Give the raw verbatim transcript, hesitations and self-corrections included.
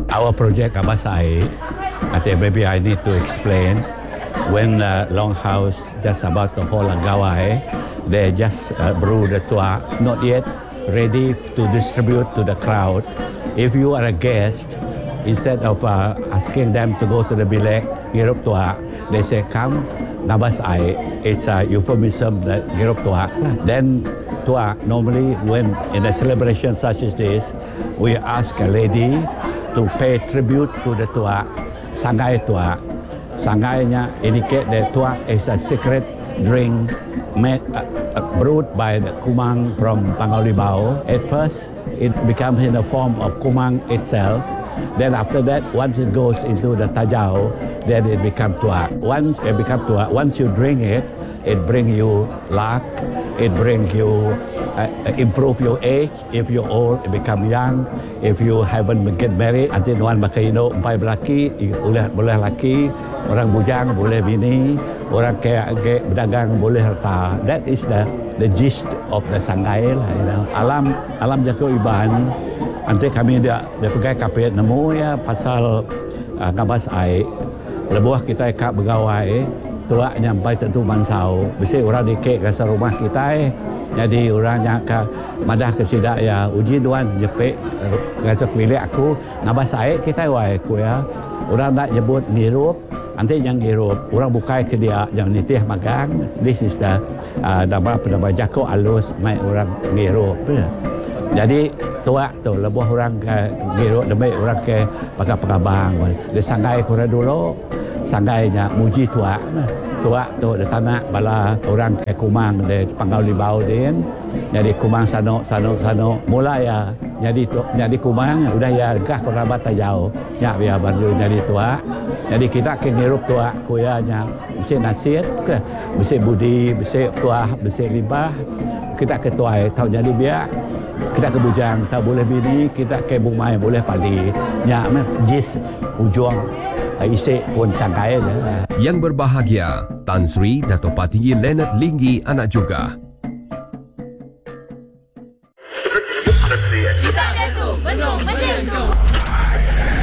Our project Kabasai, I think maybe I need to explain. When uh, Longhouse just about to hold a gawai, they just uh, brew the tua, not yet ready to distribute to the crowd. If you are a guest, instead of uh, asking them to go to the bilek, ngirup tua, they say, come, Kabasai. It's a euphemism, that ngirup tua. Then tua, normally when in a celebration such as this, we ask a lady to pay tribute to the tua, sangai tua. Sangainya indicate that tua is a secret drink made, uh, uh, brewed by the kumang from Pangaulibao. At first, it becomes in the form of kumang itself. Then after that, once it goes into the tajau, then it becomes tua. Once it becomes tua, once you drink it, it brings you luck. It brings you uh, improve your age. If you're old, it become young. If you haven't get married, until one makaino empat lelaki, boleh boleh laki. Orang bujang boleh bini, orang kaya berdagang boleh harta. That is the the gist of the sangai lah. You know. Alam alam jago iban. Nanti kami dia dia pegai kapit nemu ya pasal uh, Kabasai. Lebuah kita kak begawai, tua nyampai tentu mansau. Bisi orang dikek ke rumah kita. Jadi orang yang ke madah ke sidak ya uji duan jepek ngajak milik aku Kabasai kita wai ku ya. Orang nak nyebut ngirup, nanti yang ngirup, orang bukai ke dia yang nitih magang. This is the uh, nama nama jako alus mai orang ngirup. Jadi tua tu lebuh orang ke ngirup demi orang ke pakai pengabang. Dia sangai kura dulu, sanggainya muji tua. Tua tu dia tanah bala orang ke kumang de Pangaulibao dia. Jadi kumang sano sano sano mulai ya. Jadi tu, jadi kumang udah ya gah kerabat tajau. Ya biar baru jadi tua. Jadi kita ke ngirup tua kuyanya mesti nasihat ke mesti budi, mesti tua, mesti libah. Kita ke tua tahu jadi biar kita ke bujang tahu boleh bini, kita ke bumai boleh padi. Ya mah jis ujung isi pun sangkai. Yang berbahagia, Tan Sri Dato' Patinggi Leonard Linggi anak juga